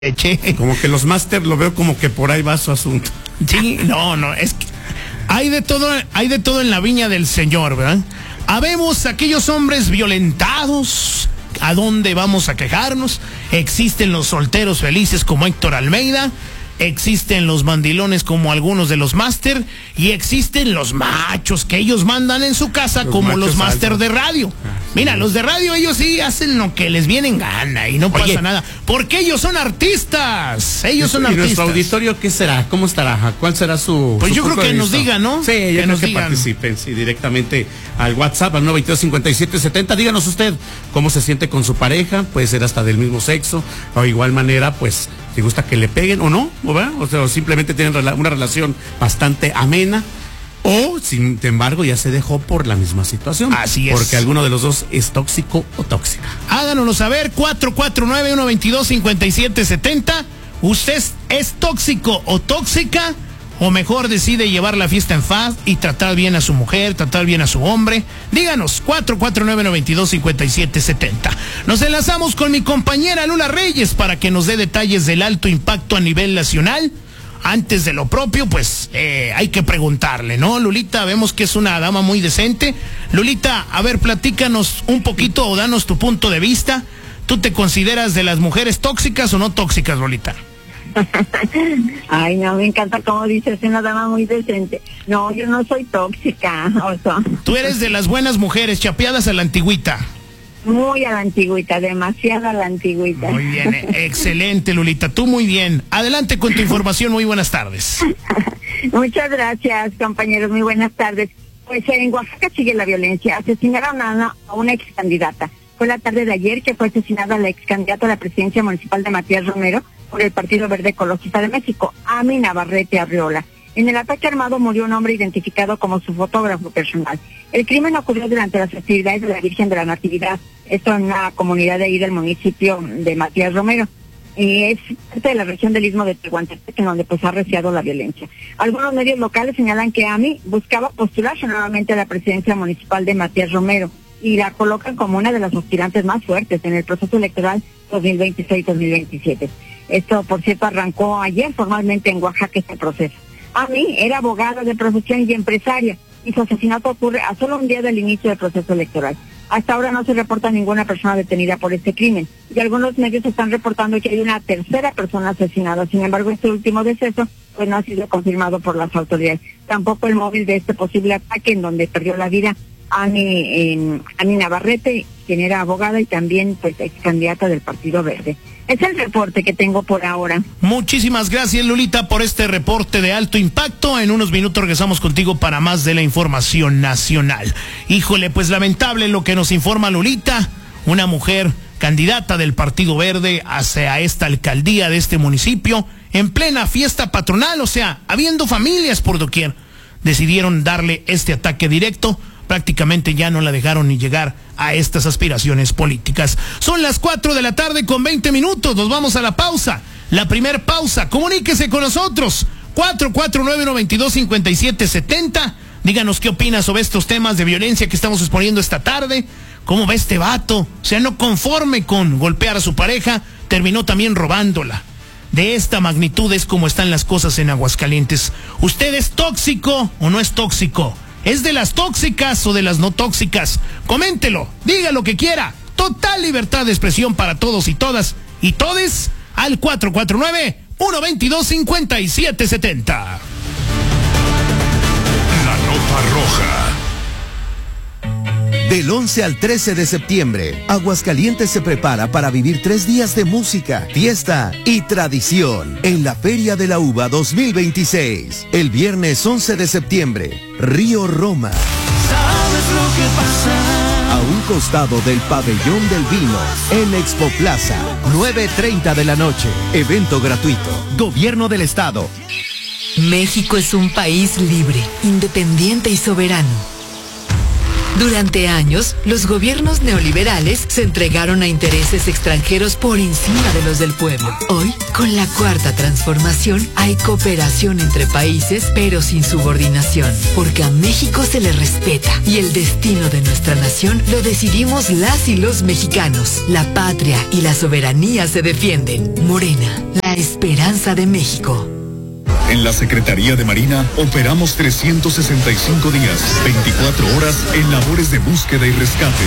Como que los máster lo veo como que por ahí va su asunto. Sí, no, es que hay de todo en la viña del Señor, ¿verdad? Habemos aquellos hombres violentados. ¿A dónde vamos a quejarnos? Existen los solteros felices como Héctor Almeida, existen los mandilones como algunos de los máster, y existen los machos que ellos mandan en su casa como los máster de radio. Mira, los de radio ellos sí hacen lo que les viene en gana y no pasa nada, porque ellos son artistas. Ellos son ¿Y artistas. nuestro auditorio qué será? ¿Cómo estará? ¿Cuál será su Pues su yo creo punto que de nos vista? digan, ¿no? Sí, que nos digan. participen, sí, directamente al WhatsApp, al 922-5770. Díganos usted cómo se siente con su pareja, puede ser hasta del mismo sexo, o de igual manera, pues, si gusta que le peguen o no, ¿verdad? O sea, o simplemente tienen una relación bastante amena, o sin embargo ya se dejó por la misma situación. Así es. Porque alguno de los dos es tóxico o tóxica. Háganoslo saber, 449-122-5770. ¿Usted es tóxico o tóxica? O mejor decide llevar la fiesta en paz y tratar bien a su mujer, tratar bien a su hombre. Díganos, 449-122-5770. Nos enlazamos con mi compañera Lula Reyes para que nos dé detalles del alto impacto a nivel nacional. Antes de lo propio, pues hay que preguntarle, ¿no? Lulita, vemos que es una dama muy decente. Lulita, a ver, platícanos un poquito o danos tu punto de vista. ¿Tú te consideras de las mujeres tóxicas o no tóxicas, Lolita? Ay, no, me encanta como dices, es una dama muy decente. No, yo no soy tóxica, oso. Tú eres de las buenas mujeres, chapeadas a la antigüita. Muy a la antigüita, demasiado a la antigüita. Muy bien, excelente, Lulita, tú muy bien. Adelante con tu información, muy buenas tardes. Muchas gracias, compañeros, muy buenas tardes. Pues en Oaxaca sigue la violencia. Asesinaron a una ex candidata. Fue la tarde de ayer que fue asesinada la ex candidata a la presidencia municipal de Matías Romero por el Partido Verde Ecologista de México, Ami Navarrete Arriola. En el ataque armado murió un hombre identificado como su fotógrafo personal. El crimen ocurrió durante las festividades de la Virgen de la Natividad, esto en una comunidad de ahí del municipio de Matías Romero. Es parte de la región del Istmo de Tehuantepec, en donde pues ha arreciado la violencia. Algunos medios locales señalan que Ami buscaba postularse nuevamente a la presidencia municipal de Matías Romero y la colocan como una de las aspirantes más fuertes en el proceso electoral 2026-2027. Esto, por cierto, arrancó ayer formalmente en Oaxaca este proceso. Ami era abogada de profesión y empresaria, y su asesinato ocurre a solo un día del inicio del proceso electoral. Hasta ahora no se reporta ninguna persona detenida por este crimen, y algunos medios están reportando que hay una tercera persona asesinada. Sin embargo, este último deceso pues no ha sido confirmado por las autoridades. Tampoco el móvil de este posible ataque en donde perdió la vida Ami Navarrete, quien era abogada y también pues ex candidata del Partido Verde. Es el reporte que tengo por ahora. Muchísimas gracias, Lulita, por este reporte de alto impacto. En unos minutos regresamos contigo para más de la información nacional. Híjole, pues lamentable lo que nos informa Lulita, una mujer candidata del Partido Verde hacia esta alcaldía de este municipio, en plena fiesta patronal, o sea, habiendo familias por doquier, decidieron darle este ataque directo. Prácticamente ya no la dejaron ni llegar a estas aspiraciones políticas. Son las 4 de la tarde con 20 minutos. Nos vamos a la pausa. La primer pausa. Comuníquese con nosotros. 449-122-5770. Díganos qué opina sobre estos temas de violencia que estamos exponiendo esta tarde. ¿Cómo va este vato? O sea, no conforme con golpear a su pareja, terminó también robándola. De esta magnitud es como están las cosas en Aguascalientes. ¿Usted es tóxico o no es tóxico? ¿Es de las tóxicas o de las no tóxicas? Coméntelo, diga lo que quiera. Total libertad de expresión para todos y todas y todes al 449-122-5770. La nota roja. Del 11 al 13 de septiembre, Aguascalientes se prepara para vivir 3 días de música, fiesta y tradición en la Feria de la Uva 2026. El viernes 11 de septiembre, Río Roma. ¿Sabes lo que pasa? A un costado del Pabellón del Vino, en Expo Plaza, 9:30 de la noche. Evento gratuito. Gobierno del Estado. México es un país libre, independiente y soberano. Durante años, los gobiernos neoliberales se entregaron a intereses extranjeros por encima de los del pueblo. Hoy, con la Cuarta Transformación, hay cooperación entre países, pero sin subordinación, porque a México se le respeta y el destino de nuestra nación lo decidimos las y los mexicanos. La patria y la soberanía se defienden. Morena, la esperanza de México. En la Secretaría de Marina operamos 365 días, 24 horas en labores de búsqueda y rescate.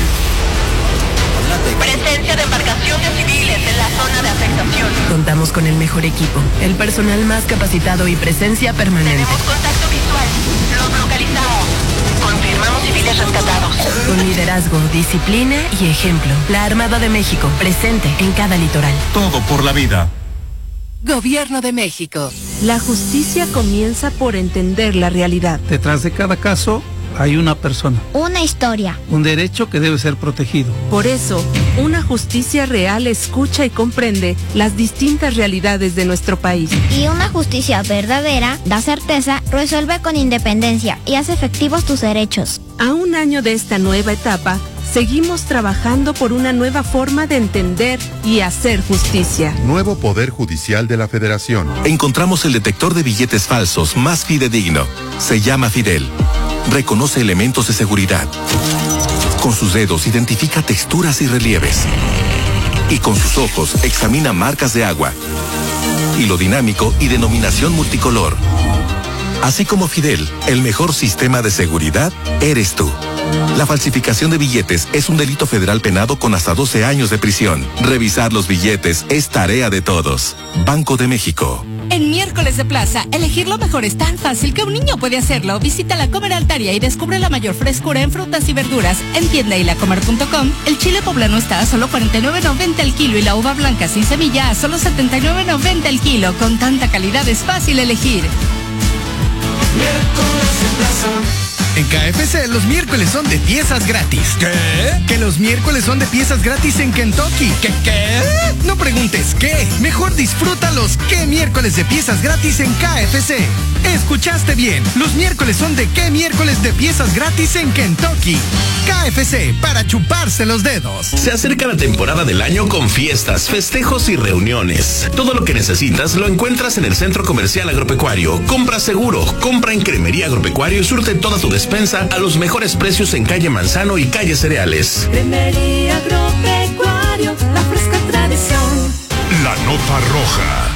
Presencia de embarcaciones civiles en la zona de afectación. Contamos con el mejor equipo, el personal más capacitado y presencia permanente. Tenemos contacto visual. Los localizamos. Confirmamos civiles rescatados. Con liderazgo, disciplina y ejemplo. La Armada de México, presente en cada litoral. Todo por la vida. Gobierno de México. La justicia comienza por entender la realidad. Detrás de cada caso hay una persona. Una historia. Un derecho que debe ser protegido. Por eso, una justicia real escucha y comprende las distintas realidades de nuestro país. Y una justicia verdadera da certeza, resuelve con independencia y hace efectivos tus derechos. A un año de esta nueva etapa, seguimos trabajando por una nueva forma de entender y hacer justicia. Nuevo Poder Judicial de la Federación. Encontramos el detector de billetes falsos más fidedigno. Se llama Fidel. Reconoce elementos de seguridad. Con sus dedos identifica texturas y relieves. Y con sus ojos examina marcas de agua. Hilo dinámico y denominación multicolor. Así como Fidel, el mejor sistema de seguridad eres tú. La falsificación de billetes es un delito federal penado con hasta 12 años de prisión. Revisar los billetes es tarea de todos. Banco de México. En Miércoles de Plaza, elegir lo mejor es tan fácil que un niño puede hacerlo. Visita la Comer Altaria y descubre la mayor frescura en frutas y verduras. En tienda y lacomer.com, el chile poblano está a solo $49.90 el kilo y la uva blanca sin semilla a solo $79.90 el kilo. Con tanta calidad es fácil elegir. Miércoles de Plaza. En KFC los miércoles son de piezas gratis. ¿Qué? Que los miércoles son de piezas gratis en Kentucky. ¿Qué? No preguntes qué. Mejor disfruta los qué miércoles de piezas gratis en KFC. Escuchaste bien. Los miércoles son de qué miércoles de piezas gratis en Kentucky. KFC, para chuparse los dedos. Se acerca la temporada del año con fiestas, festejos y reuniones. Todo lo que necesitas lo encuentras en el Centro Comercial Agropecuario. Compra seguro, compra en Cremería Agropecuario y surte toda tu despensa a los mejores precios en calle Manzano y calle Cereales. Cremería Agropecuario, la fresca tradición. La nota roja.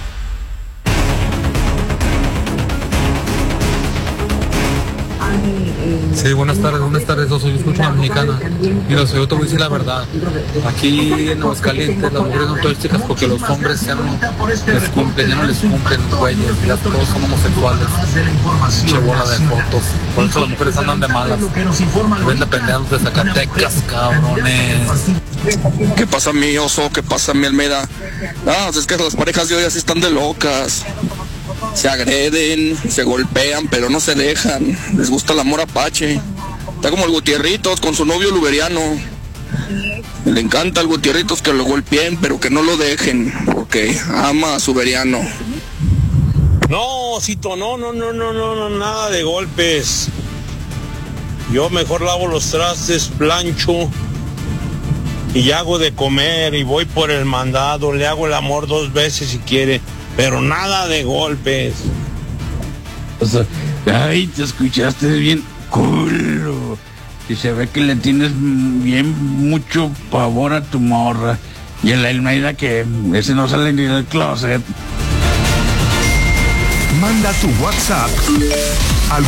Sí, buenas tardes, yo soy Escucha Mexicana. Mira, yo te voy a decir la verdad. Aquí en Aguascalientes las mujeres son tóxicas porque los hombres ya no les cumplen, güeyes, ya todos son homosexuales. Che bola de fotos. Por eso las mujeres andan de malas. Ven de pendejos de Zacatecas, cabrones. ¿Qué pasa mi oso? ¿Qué pasa mi Almeda? No, es que las parejas de hoy así están de locas. Se agreden, se golpean, pero no se dejan. Les gusta el amor apache. Está como el Gutierritos con su novio luberiano. Le encanta el Gutierritos que lo golpeen, pero que no lo dejen, porque ama a su veriano. No, Cito, no, nada de golpes. Yo mejor lavo los trastes, plancho y hago de comer y voy por el mandado. Le hago el amor 2 veces si quiere. Pero nada de golpes. O sea, ay, te escuchaste bien culo. Y se ve que le tienes bien mucho pavor a tu morra. Y el Almeida que ese no sale ni del closet. Manda tu WhatsApp al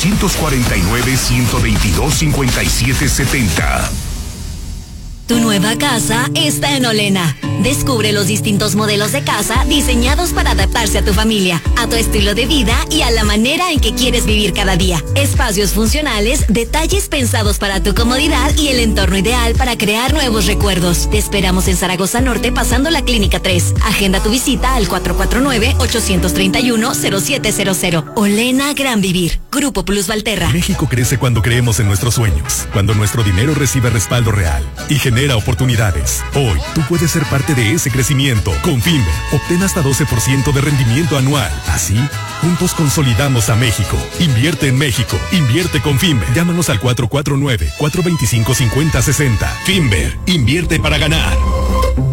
449-122-5770. Tu nueva casa está en Olena. Descubre los distintos modelos de casa diseñados para adaptarse a tu familia, a tu estilo de vida y a la manera en que quieres vivir cada día. Espacios funcionales, detalles pensados para tu comodidad y el entorno ideal para crear nuevos recuerdos. Te esperamos en Zaragoza Norte pasando la Clínica 3. Agenda tu visita al 449-831-0700. Olena Gran Vivir. Grupo Plus Valterra. México crece cuando creemos en nuestros sueños, cuando nuestro dinero recibe respaldo real y genera oportunidades. Hoy, tú puedes ser parte de ese crecimiento. Con Finver, obtén hasta 12% de rendimiento anual. Así, Juntos consolidamos a México. Invierte en México. Invierte con Finver. Llámanos al 449-425-5060. Finver. Invierte para ganar.